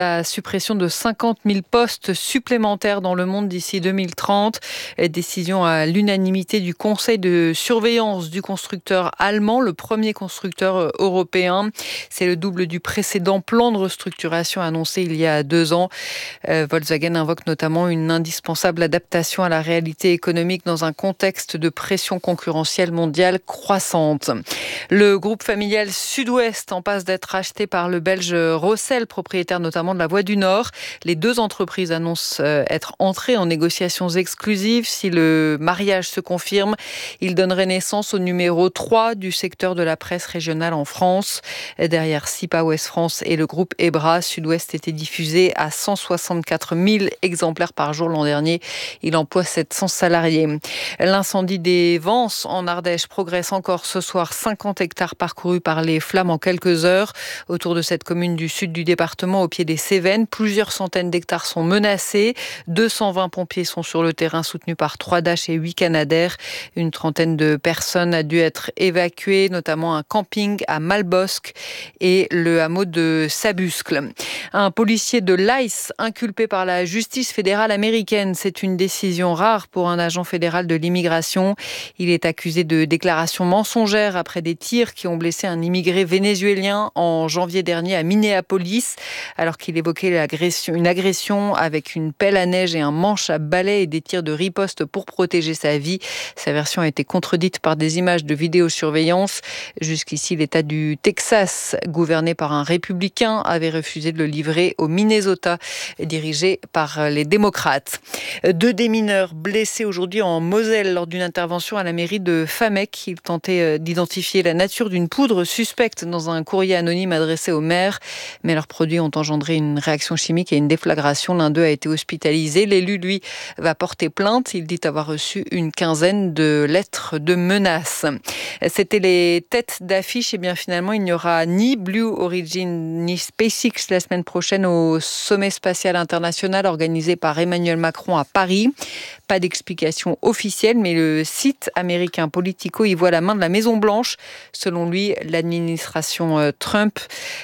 La suppression de 50 000 postes supplémentaires dans le monde d'ici 2030. Décision à l'unanimité du conseil de surveillance du constructeur allemand, le premier constructeur européen. C'est le double du précédent plan de restructuration annoncé il y a 2 ans. Volkswagen invoque notamment une indispensable adaptation à la réalité économique dans un contexte de pression concurrentielle mondiale croissante. Le groupe familial Sud-Ouest en passe d'être acheté par le Belge Rossel, propriétaire notamment de la Voie du Nord. Les deux entreprises annoncent être entrées en négociations exclusives. Si le mariage se confirme, il donnerait naissance au numéro 3 du secteur de la presse régionale en France. Derrière SIPA Ouest France et le groupe Ebra, Sud-Ouest était diffusé à 164 000 exemplaires par jour l'an dernier. Il emploie 700 salariés. L'incendie des Vences en Ardèche progresse encore ce soir. 50 hectares parcourus par les flammes en quelques heures. Autour de cette commune du sud du département, au pied des Cévennes, plusieurs centaines d'hectares sont menacés. 220 pompiers sont sur le terrain, soutenus par 3 Dash et 8 Canadair. Une trentaine de personnes a dû être évacuées, notamment un camping à Malbosc et le hameau de Sabuscle. Un policier de l'ICE inculpé par la justice fédérale américaine. C'est une décision rare pour un agent fédéral de l'immigration. Il est accusé de déclarations mensongères après des tirs qui ont blessé un immigré vénézuélien en janvier dernier à Minneapolis, alors qu'il évoquait une agression avec une pelle à neige et un manche à balai et des tirs de riposte pour protéger sa vie. Sa version a été contredite par des images de vidéosurveillance. Jusqu'ici, l'État du Texas, gouverné par un républicain, avait refusé de le livrer au Minnesota, dirigé par les démocrates. 2 démineurs blessés aujourd'hui en Moselle lors d'une intervention à la mairie de Famec. Ils tentaient d'identifier la nature d'une poudre suspecte dans un courrier anonyme adressé au maire. Mais leurs produits ont engendré une réaction chimique et une déflagration. L'un d'eux a été hospitalisé. L'élu, lui, va porter plainte. Il dit avoir reçu une quinzaine de lettres de menaces. C'était les têtes d'affiche. Et bien finalement, il n'y aura ni Blue Origin ni SpaceX la semaine prochaine au sommet spatial international organisé par Emmanuel Macron à Paris. Pas d'explication officielle, mais le site américain Politico y voit la main de la Maison-Blanche. Selon lui, l'administration Trump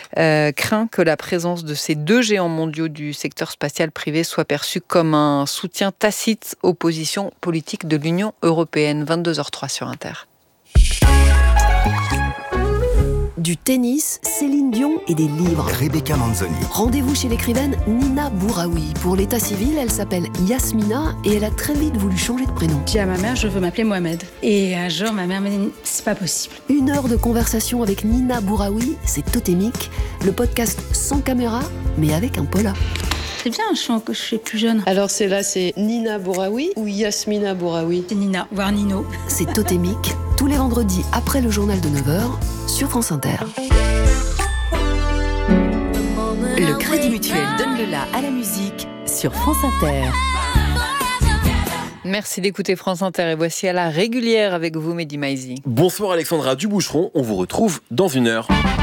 craint que la présence de ces 2 géants mondiaux du secteur spatial privé soit perçue comme un soutien tacite aux positions politiques de l'Union européenne. 22h03 sur Inter. Du tennis, Céline Dion et des livres. Rebecca Manzoni. Rendez-vous chez l'écrivaine Nina Bouraoui. Pour l'état civil, elle s'appelle Yasmina et elle a très vite voulu changer de prénom. J'ai dit à ma mère, je veux m'appeler Mohamed. Et un jour, ma mère m'a dit, c'est pas possible. 1 heure de conversation avec Nina Bouraoui, c'est Totémique, le podcast sans caméra, mais avec un pola. C'est bien un chant que je suis plus jeune. Alors c'est Nina Bouraoui ou Yasmina Bouraoui? C'est Nina, voire Nino. C'est Totémique, tous les vendredis après le journal de 9h, sur France Inter. Le Crédit Mutuel donne le la à la musique sur France Inter. Merci d'écouter France Inter et voici à la régulière avec vous, Mehdi Maizi. Bonsoir Alexandra Duboucheron, on vous retrouve dans 1 heure.